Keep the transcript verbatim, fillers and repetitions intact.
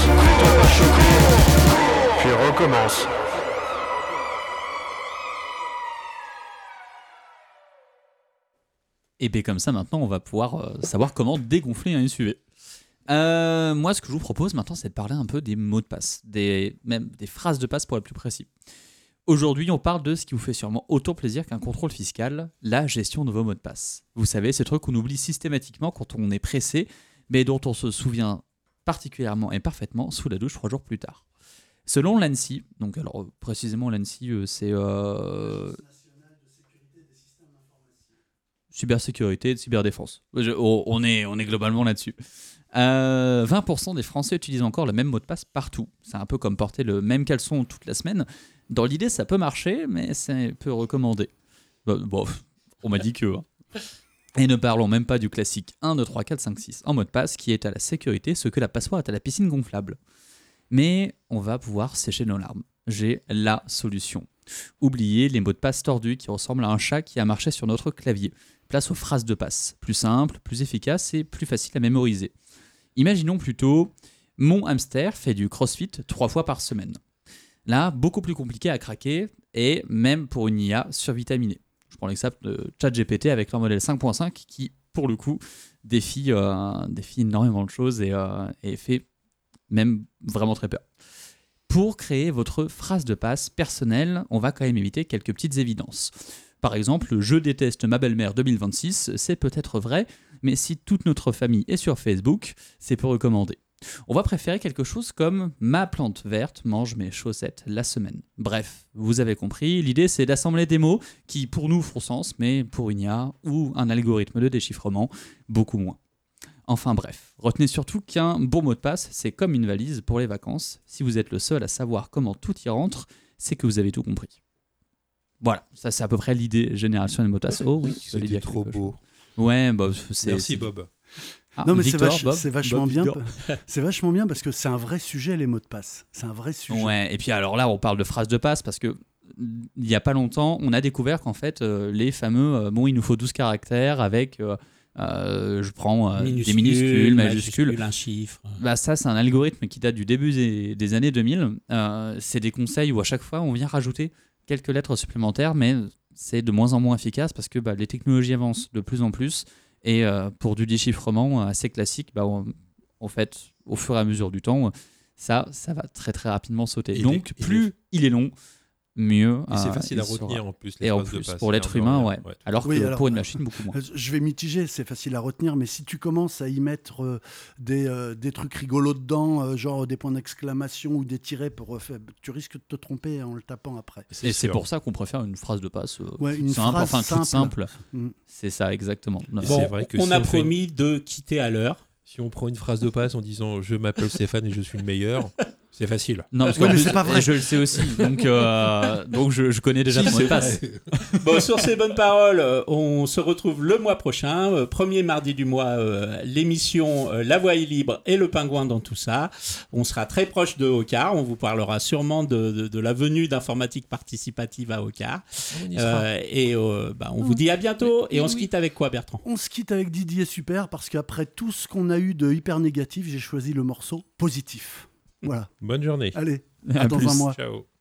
T'as pas choqué, puis recommence. Et bien comme ça, maintenant, on va pouvoir euh, savoir comment dégonfler un S U V. Euh, moi, ce que je vous propose maintenant, c'est de parler un peu des mots de passe, des, même des phrases de passe pour être plus précis. Aujourd'hui, on parle de ce qui vous fait sûrement autant plaisir qu'un contrôle fiscal, la gestion de vos mots de passe. Vous savez, ce truc qu'on oublie systématiquement quand on est pressé, mais dont on se souvient particulièrement et parfaitement sous la douche trois jours plus tard. Selon l'ANSSI, donc alors précisément l'ANSSI, euh, c'est... Euh, cybersécurité et cyberdéfense. Je, oh, on, est, on est globalement là-dessus. Euh, vingt pour cent des Français utilisent encore le même mot de passe partout. C'est un peu comme porter le même caleçon toute la semaine. Dans l'idée, ça peut marcher, mais c'est peu recommandé. Bon, bon on m'a dit que... Hein. Et ne parlons même pas du classique un, deux, trois, quatre, cinq, six en mot de passe qui est à la sécurité ce que la passoire est à la piscine gonflable. Mais on va pouvoir sécher nos larmes. J'ai la solution. Oubliez les mots de passe tordus qui ressemblent à un chat qui a marché sur notre clavier. Place aux phrases de passe, plus simples, plus efficaces et plus faciles à mémoriser. Imaginons plutôt « Mon hamster fait du crossfit trois fois par semaine ». Là, beaucoup plus compliqué à craquer et même pour une I A survitaminée. Je prends l'exemple de ChatGPT avec leur modèle cinq point cinq qui, pour le coup, défie, euh, défie énormément de choses et, euh, et fait même vraiment très peur. Pour créer votre phrase de passe personnelle, on va quand même éviter quelques petites évidences. Par exemple, « Je déteste ma belle-mère deux mille vingt-six », c'est peut-être vrai, mais si toute notre famille est sur Facebook, c'est peu recommandé. On va préférer quelque chose comme « Ma plante verte mange mes chaussettes la semaine ». Bref, vous avez compris, l'idée c'est d'assembler des mots qui pour nous font sens, mais pour une I A ou un algorithme de déchiffrement, beaucoup moins. Enfin bref, retenez surtout qu'un bon mot de passe, c'est comme une valise pour les vacances. Si vous êtes le seul à savoir comment tout y rentre, c'est que vous avez tout compris. Voilà, ça c'est à peu près l'idée générale sur les mots de passe. Oh oui, c'était trop beau. Ouais, bah, c'est, merci c'est... Bob. Ah, non mais Victor, c'est, vache, Bob, c'est vachement Bob, bien. Victor. C'est vachement bien parce que c'est un vrai sujet les mots de passe. C'est un vrai sujet. Ouais, et puis alors là on parle de phrases de passe parce que il y a pas longtemps on a découvert qu'en fait euh, les fameux euh, bon il nous faut douze caractères avec euh, euh, je prends euh, minuscule, des minuscules, majuscules. majuscule, un chiffre. Bah ça c'est un algorithme qui date du début des, des années deux mille. Euh, c'est des conseils où à chaque fois on vient rajouter quelques lettres supplémentaires, mais c'est de moins en moins efficace parce que bah, les technologies avancent de plus en plus. Et euh, pour du déchiffrement assez classique, bah, on, en fait, au fur et à mesure du temps, ça, ça va très très rapidement sauter. Et Donc, les, plus les... il est long, mieux. Et c'est euh, facile à sera. retenir en plus. Les et en phrases plus, de passe, pour l'être humain, ouais. ouais. Alors oui, que alors, pour une machine, beaucoup moins. Je vais mitiger, c'est facile à retenir, mais si tu commences à y mettre euh, des, euh, des trucs rigolos dedans, euh, genre des points d'exclamation ou des tirets, pour, euh, tu risques de te tromper en le tapant après. C'est et sûr. C'est pour ça qu'on préfère une phrase de passe euh, ouais, une simple, phrase enfin simple. toute simple. Mm. C'est ça, exactement. Bon, c'est vrai que on si a on promis fait... de quitter à l'heure. Si on prend une phrase de passe en disant « Je m'appelle Stéphane et je suis le meilleur », c'est facile. Non, parce que ouais, c'est pas vrai. Je le sais aussi, donc, euh, donc je, je connais déjà si, mon mot de passe. Bon, sur ces bonnes paroles, on se retrouve le mois prochain, euh, premier mardi du mois, euh, l'émission euh, La Voix est libre et le pingouin dans tout ça. On sera très proche de Ocar, on vous parlera sûrement de, de, de la venue d'informatique participative à Ocar. Euh, et euh, bah, on mmh. vous dit à bientôt. Oui, et on oui. se quitte avec quoi, Bertrand ? On se quitte avec Didier Super, parce qu'après tout ce qu'on a eu de hyper négatif, j'ai choisi le morceau positif. Voilà. Bonne journée. Allez, à, à dans plus. un mois. Ciao.